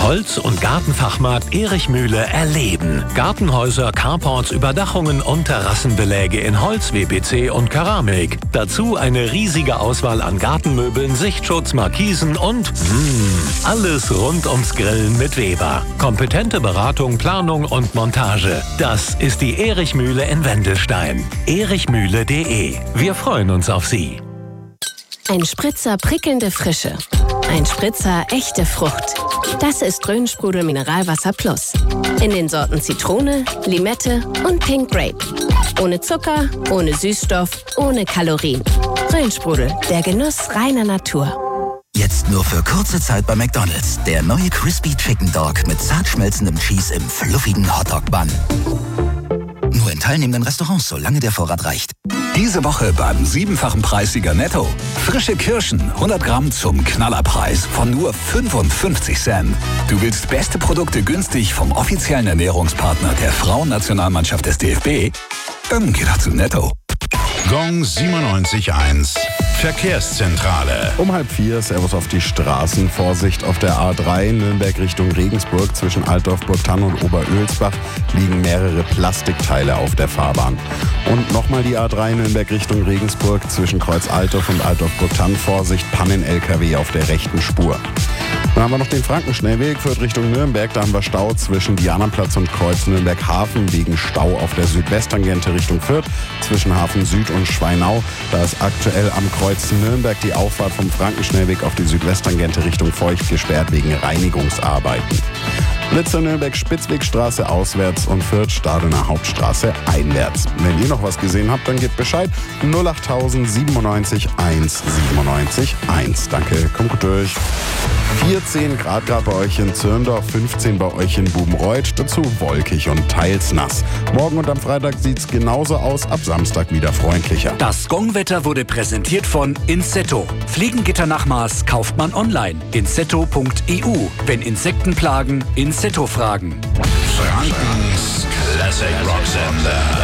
Holz- und Gartenfachmarkt Erich Mühle erleben. Gartenhäuser, Carports, Überdachungen und Terrassenbeläge in Holz, WPC und Keramik. Dazu eine riesige Auswahl an Gartenmöbeln, Sichtschutz, Markisen und alles rund ums Grillen mit Weber. Kompetente Beratung, Planung und Montage. Das ist die Erich Mühle in Wendelstein. erichmühle.de. Wir freuen uns auf Sie. Ein Spritzer prickelnde Frische. Ein Spritzer echte Frucht. Das ist Rhön-Sprudel Mineralwasser Plus. In den Sorten Zitrone, Limette und Pink Grape. Ohne Zucker, ohne Süßstoff, ohne Kalorien. Rhön-Sprudel, der Genuss reiner Natur. Jetzt nur für kurze Zeit bei McDonald's. Der neue Crispy Chicken Dog mit zart schmelzendem Cheese im fluffigen Hotdog-Bun. Nur in teilnehmenden Restaurants, solange der Vorrat reicht. Diese Woche beim 7-fachen Preissieger Netto. Frische Kirschen, 100 Gramm zum Knallerpreis von nur 55 Cent. Du willst beste Produkte günstig vom offiziellen Ernährungspartner der Frauennationalmannschaft des DFB? Dann geh doch zu Netto. Gong 97.1 Verkehrszentrale. Um 3:30, Servus auf die Straßen. Vorsicht auf der A3 Nürnberg Richtung Regensburg. Zwischen Altdorf-Burgthann und Oberölsbach liegen mehrere Plastikteile auf der Fahrbahn. Und nochmal die A3 Nürnberg Richtung Regensburg. Zwischen Kreuz Altdorf und Altdorf-Burgthann. Vorsicht, Pannen-LKW auf der rechten Spur. Dann haben wir noch den Frankenschnellweg, führt Richtung Nürnberg. Da haben wir Stau zwischen Dianaplatz und Kreuz Nürnberg-Hafen wegen Stau auf der Südwesttangente Richtung Fürth. Zwischen Hafen Süd und Schweinau. Da ist aktuell am Kreuz Nürnberg die Auffahrt vom Frankenschnellweg auf die Südwesttangente Richtung Feucht gesperrt wegen Reinigungsarbeiten. Blitzer Nürnberg Spitzwegstraße auswärts und Fürth Stadener Hauptstraße einwärts. Wenn ihr noch was gesehen habt, dann gebt Bescheid. 08000 97 1 97 1. Danke, kommt gut durch. 14 Grad bei euch in Zirndorf, 15 bei euch in Bubenreuth, dazu wolkig und teils nass. Morgen und am Freitag sieht's genauso aus, ab Samstag wieder freundlicher. Das Gongwetter wurde präsentiert von Insetto. Fliegengitter nach Maß kauft man online. Insetto.eu. Wenn Insekten plagen, Insetto fragen. Frankens Classic Rock Sender.